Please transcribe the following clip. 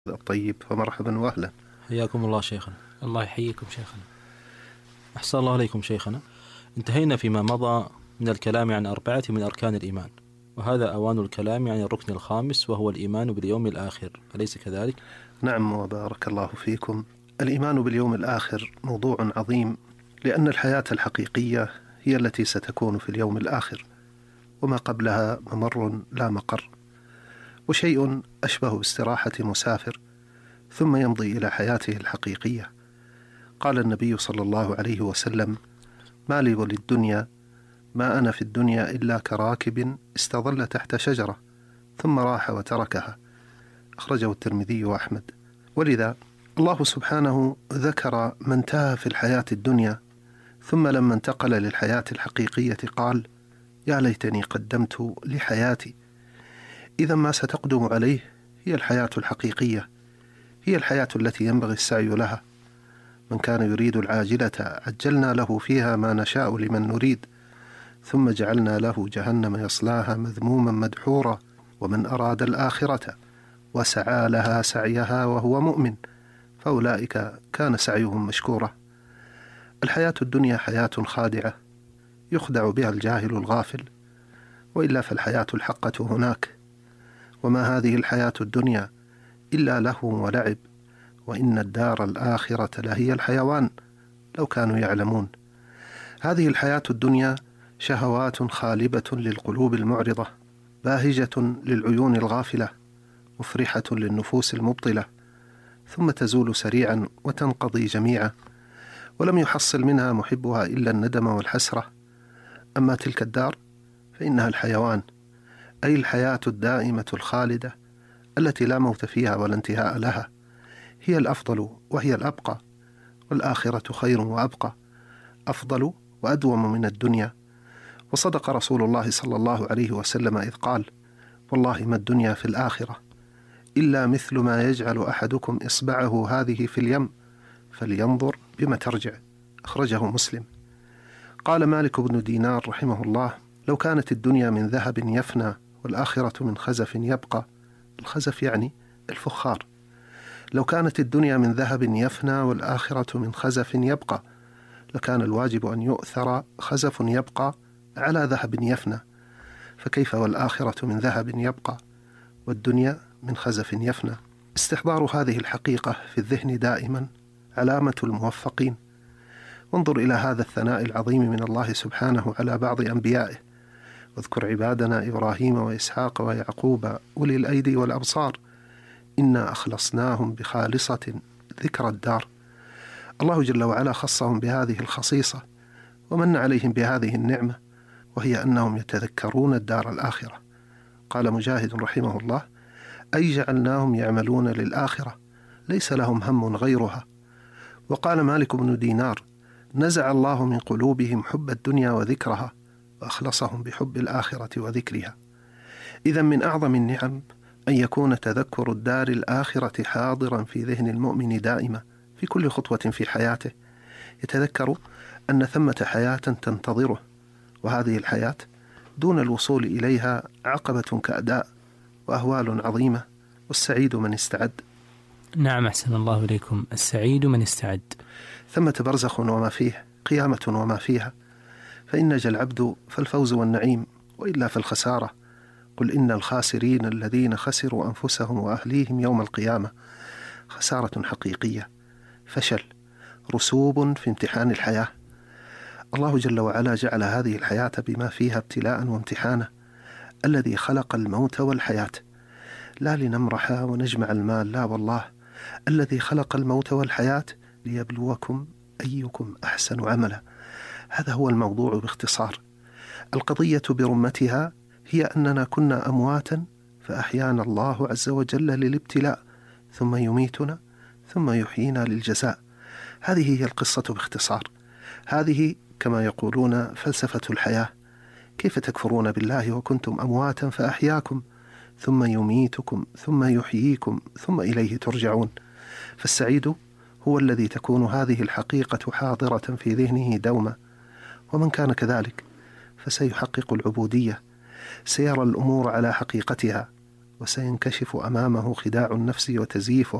الطيب، فمرحبا وأهلا. حياكم الله شيخنا. الله يحييكم شيخنا. أحسن الله عليكم شيخنا. انتهينا فيما مضى من الكلام عن 4 من أركان الإيمان، وهذا أوان الكلام عن الركن الخامس وهو الإيمان باليوم الآخر، أليس كذلك؟ نعم، وبارك الله فيكم. الإيمان باليوم الآخر موضوع عظيم، لأن الحياة الحقيقية هي التي ستكون في اليوم الآخر، وما قبلها ممر لا مقر، وشيء أشبه باستراحة مسافر ثم يمضي إلى حياته الحقيقية. قال النبي صلى الله عليه وسلم: ما لي وللدنيا، ما أنا في الدنيا إلا كراكب استظل تحت شجرة ثم راح وتركها. أخرجه الترمذي وأحمد. ولذا الله سبحانه ذكر من تاه في الحياة الدنيا، ثم لما انتقل للحياة الحقيقية قال: يا ليتني قدمت لحياتي. إذا ما ستقدم عليه هي الحياة الحقيقية، هي الحياة التي ينبغي السعي لها. من كان يريد العاجلة عجلنا له فيها ما نشاء لمن نريد، ثم جعلنا له جهنم يصلاها مذموما مدحورا. ومن أراد الآخرة وسعى لها سعيها وهو مؤمن فأولئك كان سعيهم مشكورا. الحياة الدنيا حياة خادعة يخدع بها الجاهل الغافل، وإلا فالحياة الحقة هناك. وما هذه الحياة الدنيا إلا لهو ولعب، وإن الدار الآخرة لهي الحيوان لو كانوا يعلمون. هذه الحياة الدنيا شهوات خالبة للقلوب المعرضة، باهجة للعيون الغافلة، مفرحة للنفوس المبطلة، ثم تزول سريعا وتنقضي جميعا، ولم يحصل منها محبها إلا الندم والحسرة. أما تلك الدار فإنها الحيوان، أي الحياة الدائمة الخالدة التي لا موت فيها ولا انتهاء لها، هي الأفضل وهي الأبقى، والآخرة خير وأبقى، أفضل وأدوم من الدنيا. وصدق رسول الله صلى الله عليه وسلم إذ قال: والله ما الدنيا في الآخرة إلا مثل ما يجعل أحدكم إصبعه هذه في اليم فلينظر بما ترجع. أخرجه مسلم. قال مالك بن دينار رحمه الله: لو كانت الدنيا من ذهب يفنى والآخرة من خزف يبقى. الخزف يعني الفخار. لو كانت الدنيا من ذهب يفنى والآخرة من خزف يبقى، لكان الواجب أن يؤثر خزف يبقى على ذهب يفنى، فكيف والآخرة من ذهب يبقى والدنيا من خزف يفنى؟ استحضار هذه الحقيقة في الذهن دائما علامة الموفقين. وانظر إلى هذا الثناء العظيم من الله سبحانه على بعض أنبيائه: واذكر عبادنا إبراهيم وإسحاق ويعقوب أولي الأيدي والأبصار إنا أخلصناهم بخالصة ذكر الدار. الله جل وعلا خصهم بهذه الخصيصة ومن عليهم بهذه النعمة، وهي أنهم يتذكرون الدار الآخرة. قال مجاهد رحمه الله: أي جعلناهم يعملون للآخرة ليس لهم هم غيرها. وقال مالك بن دينار: نزع الله من قلوبهم حب الدنيا وذكرها وأخلصهم بحب الآخرة وذكرها. إذن من أعظم النعم أن يكون تذكر الدار الآخرة حاضرا في ذهن المؤمن دائما في كل خطوة في حياته. يتذكر أن ثمة حياة تنتظره، وهذه الحياة دون الوصول إليها عقبة كأداء وأهوال عظيمة، والسعيد من استعد. نعم، أحسن الله إليكم. السعيد من استعد. ثمة برزخ وما فيه، قيامة وما فيها، فإن نجا العبد فالفوز والنعيم، وإلا فالخسارة. قل إن الخاسرين الذين خسروا أنفسهم وأهليهم يوم القيامة. خسارة حقيقية، فشل، رسوب في امتحان الحياة. الله جل وعلا جعل هذه الحياة بما فيها ابتلاء وامتحانا. الذي خلق الموت والحياة لا لنمرح ونجمع المال، لا والله، الذي خلق الموت والحياة ليبلوكم أيكم أحسن عملا. هذا هو الموضوع باختصار. القضية برمتها هي أننا كنا أمواتا فأحيانا الله عز وجل للابتلاء، ثم يميتنا ثم يحيينا للجزاء. هذه هي القصة باختصار. هذه كما يقولون فلسفة الحياة. كيف تكفرون بالله وكنتم أمواتا فأحياكم ثم يميتكم ثم يحييكم ثم إليه ترجعون. فالسعيد هو الذي تكون هذه الحقيقة حاضرة في ذهنه دوما، ومن كان كذلك فسيحقق العبودية، سيرى الأمور على حقيقتها وسينكشف أمامه خداع النفس وتزييفها،